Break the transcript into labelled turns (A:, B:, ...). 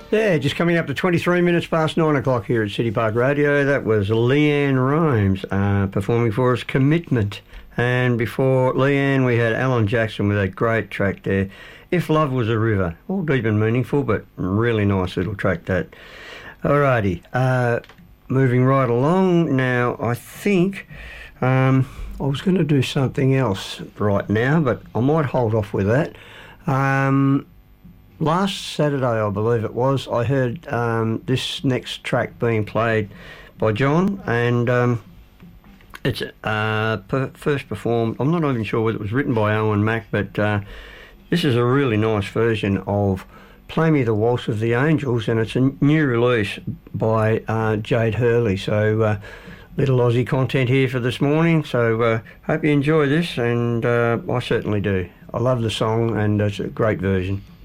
A: Yeah, just coming up to 23 minutes past 9 o'clock here at City Park Radio. That was Leanne Rimes performing for us, Commitment. And before Leanne, we had Alan Jackson with that great track there, If Love Was a River. All deep and meaningful, but really nice little track that. Alrighty, moving right along now, I think I was going to do something else right now, but I might hold off with that. Last Saturday, I believe it was, I heard this next track being played by John, and it's first performed, I'm not even sure whether it was written by Owen Mack, but this is a really nice version of Play Me the Waltz of the Angels, and it's a new release by Jade Hurley. So little Aussie content here for this morning, so hope you enjoy this, and I certainly do. I love the song, and it's a great version.